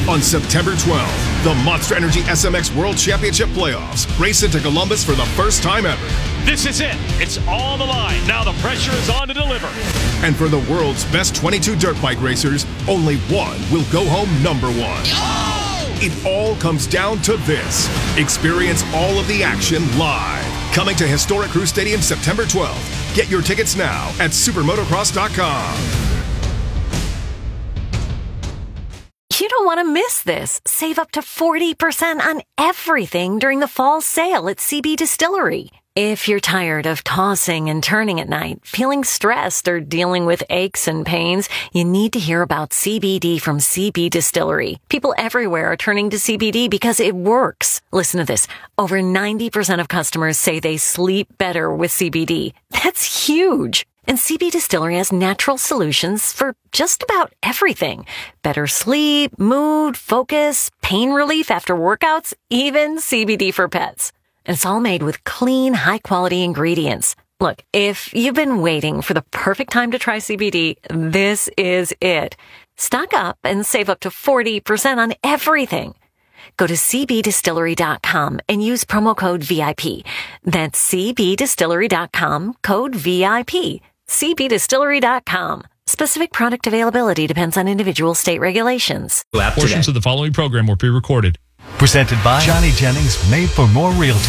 On September 12th, the Monster Energy SMX World Championship Playoffs race into Columbus for the first time ever. This is it. It's on the line. Now the pressure is on to deliver. And for the world's best 22 dirt bike racers, only one will go home number one. Oh! It all comes down to this. Experience all of the action live. Coming to historic Crew Stadium September 12th. Get your tickets now at supermotocross.com. You don't want to miss this. Save up to 40% on everything during the fall sale at CB Distillery. If you're tired of tossing and turning at night, feeling stressed, or dealing with aches and pains, you need to hear about CBD from CB Distillery. People everywhere are turning to CBD because it works. Listen to this. Over 90% of customers say they sleep better with CBD. That's huge. And CB Distillery has natural solutions for just about everything. Better sleep, mood, focus, pain relief after workouts, even CBD for pets. And it's all made with clean, high-quality ingredients. Look, if you've been waiting for the perfect time to try CBD, this is it. Stock up and save up to 40% on everything. Go to cbdistillery.com and use promo code VIP. That's cbdistillery.com, code VIP. cbdistillery.com. Specific product availability depends on individual state regulations. Portions of the following program were pre-recorded. Presented by Johnny Jennings, Made for More Realty.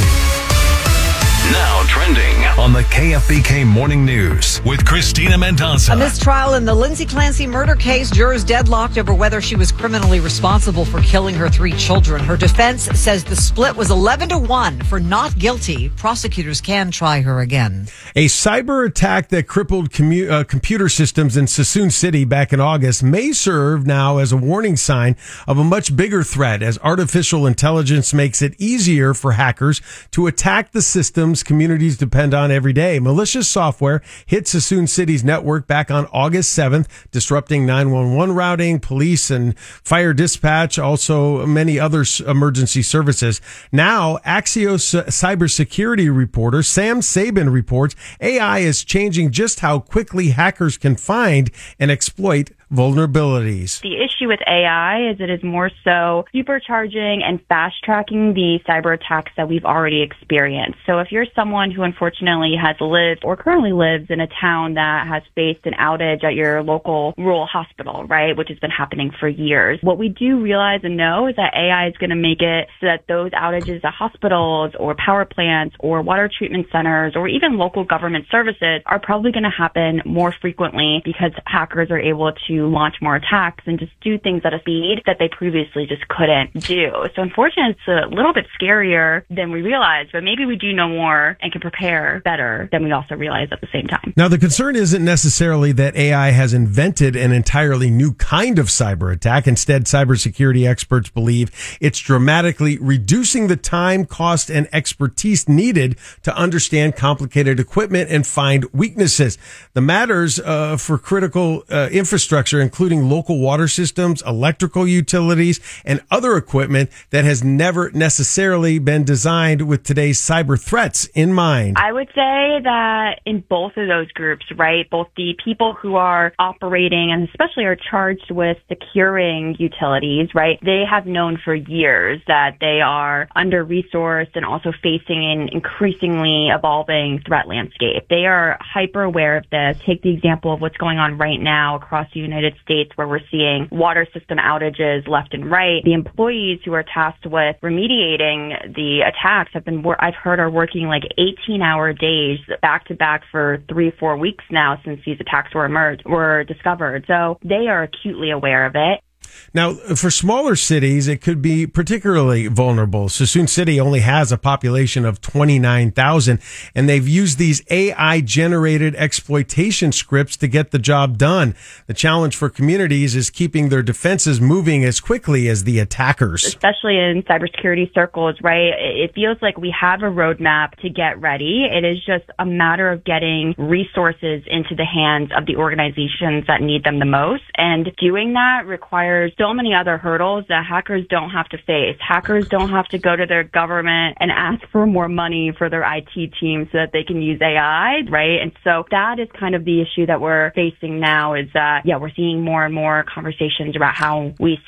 Now trending on the KFBK Morning News with Christina Mendoza. A mistrial in the Lindsay Clancy murder case. Jurors deadlocked over whether she was criminally responsible for killing her 3 children. Her defense says the split was 11-1 for not guilty. Prosecutors can try her again. A cyber attack that crippled computer systems in Sassoon City back in August may serve now as a warning sign of a much bigger threat, as artificial intelligence makes it easier for hackers to attack the systems communities depend on every day. Malicious software hit Sassoon City's network back on August 7th, disrupting 911 routing, police and fire dispatch, also many other emergency services. Now, Axios cybersecurity reporter Sam Sabin reports AI is changing just how quickly hackers can find and exploit vulnerabilities. The issue with AI is it is more so supercharging and fast-tracking the cyber attacks that we've already experienced. So if you're someone who unfortunately has lived or currently lives in a town that has faced an outage at your local rural hospital, right, which has been happening for years, what we do realize and know is that AI is going to make it so that those outages at hospitals or power plants or water treatment centers or even local government services are probably going to happen more frequently because hackers are able to launch more attacks and just do things at a speed that they previously just couldn't do. So unfortunately, it's a little bit scarier than we realize, but maybe we do know more and can prepare better than we also realize at the same time. Now, the concern isn't necessarily that AI has invented an entirely new kind of cyber attack. Instead, cybersecurity experts believe it's dramatically reducing the time, cost, and expertise needed to understand complicated equipment and find weaknesses. The matters for critical infrastructure, including local water systems, electrical utilities, and other equipment that has never necessarily been designed with today's cyber threats in mind. I would say that in both of those groups, right, both the people who are operating and especially are charged with securing utilities, right, they have known for years that they are under-resourced and also facing an increasingly evolving threat landscape. They are hyper aware of this. Take the example of what's going on right now across the United States, where we're seeing water system outages left and right. The employees who are tasked with remediating the attacks have been, I've heard, are working like 18-hour days back to back for 3-4 weeks now since these attacks were discovered. So they are acutely aware of it. Now, for smaller cities, it could be particularly vulnerable. Sassoon City only has a population of 29,000, and they've used these AI-generated exploitation scripts to get the job done. The challenge for communities is keeping their defenses moving as quickly as the attackers. Especially in cybersecurity circles, right? It feels like we have a roadmap to get ready. It is just a matter of getting resources into the hands of the organizations that need them the most. And doing that requires so many other hurdles that hackers don't have to face. Hackers don't have to go to their government and ask for more money for their IT team so that they can use AI, right? And so that is kind of the issue that we're facing now is that, we're seeing more and more conversations about how we